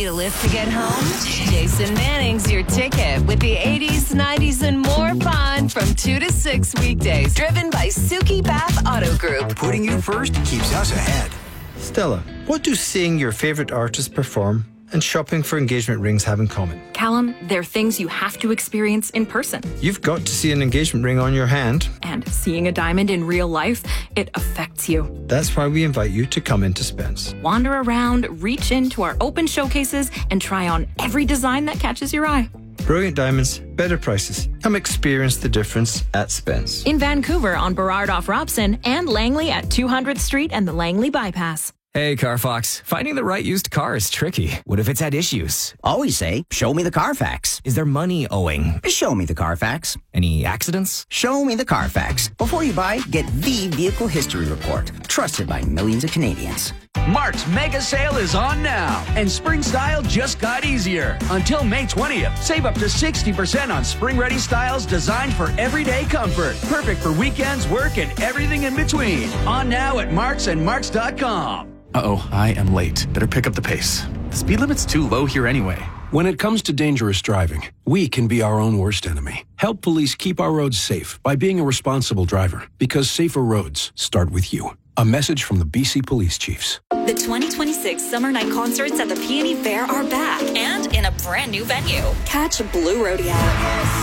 Need a lift to get home? Jason Manning's your ticket with the 80s, 90s, and more fun from 2 to 6 weekdays. Driven by Suki Bath Auto Group. Putting you first keeps us ahead. Stella, what do seeing your favourite artist perform and shopping for engagement rings have in common? Callum, they're things you have to experience in person. You've got to see an engagement ring on your hand. And seeing a diamond in real life, it affects you. That's why we invite you to come into Spence. Wander around, reach into our open showcases, and try on every design that catches your eye. Brilliant diamonds, better prices. Come experience the difference at Spence. In Vancouver on Burrard off Robson and Langley at 200th Street and the Langley Bypass. Hey, CarFox. Finding the right used car is tricky. What if it's had issues? Always say, show me the Carfax. Is there money owing? Show me the Carfax. Any accidents? Show me the Carfax. Before you buy, get the Vehicle History Report. Trusted by millions of Canadians. Mark's mega sale is on now, and spring style just got easier. Until May 20th, save up to 60% on spring-ready styles designed for everyday comfort. Perfect for weekends, work, and everything in between. On now at Marks and Marks.com. Uh-oh, I am late. Better pick up the pace. The speed limit's too low here anyway. When it comes to dangerous driving, we can be our own worst enemy. Help police keep our roads safe by being a responsible driver, because safer roads start with you. A message from the BC Police Chiefs. The 2026 Summer Night Concerts at the Peony Fair are back and in a brand new venue. Catch Blue Rodeo,